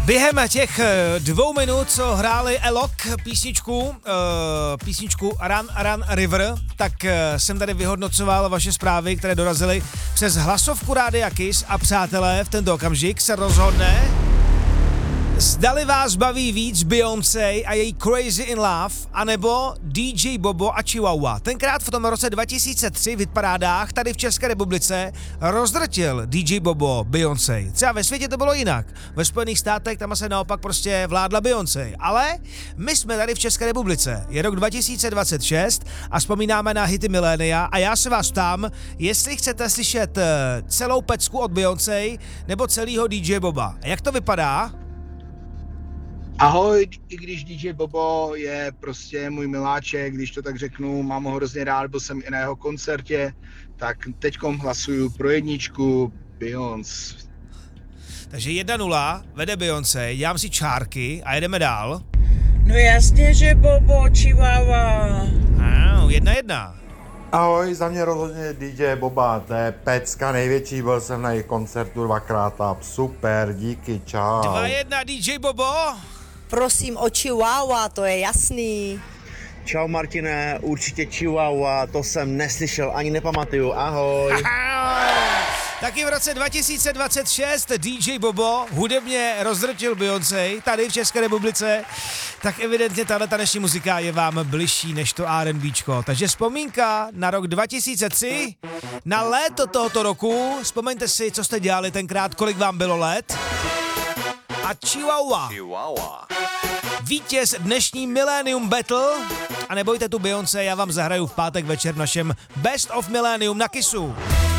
Během těch 2 minut, co hráli Elok písničku Run River, tak jsem tady vyhodnocoval vaše zprávy, které dorazily přes hlasovku Rádia Kiss a přátelé v tento okamžik se rozhodne, zdali vás baví víc Beyoncé a její Crazy in Love, anebo DJ Bobo a Chihuahua. Tenkrát v tom roce 2003 v hitparádách tady v České republice rozdrtil DJ Bobo Beyoncé. Třeba ve světě to bylo jinak. Ve Spojených státech tam se naopak prostě vládla Beyoncé. Ale my jsme tady v České republice. Je rok 2026 a vzpomínáme na hity milénia a já se vás ptám, jestli chcete slyšet celou pecku od Beyoncé nebo celýho DJ Boba. Jak to vypadá? Ahoj, i když DJ Bobo je prostě můj miláček, když to tak řeknu, mám ho hrozně rád, byl jsem i na jeho koncertě, tak teďkom hlasuju pro jedničku Beyoncé. Takže 1-0, vede Beyoncé, dělám si čárky a jedeme dál. No jasně, že Bobo, Chihuahua. 1-1. Ahoj, za mě rozhodně DJ Boba, to je pecka největší, byl jsem na jejich koncertu 2krát a super, díky, čau. 2-1 DJ Bobo. Prosím o Chihuahua, to je jasný. Čau Martine, určitě Chihuahua, to jsem neslyšel, ani nepamatuju, ahoj. Taky v roce 2026 DJ Bobo hudebně rozdrtil Beyoncé tady v České republice, tak evidentně tato dnešní muzika je vám bližší než to R&Bčko. Takže vzpomínka na rok 2003, na léto tohoto roku, vzpomeňte si, co jste dělali tenkrát, kolik vám bylo let. A Chihuahua. Vítěz dnešní Millennium Battle. A nebojte tu Beyoncé, já vám zahraju v pátek večer v našem Best of Millennium na Kissu.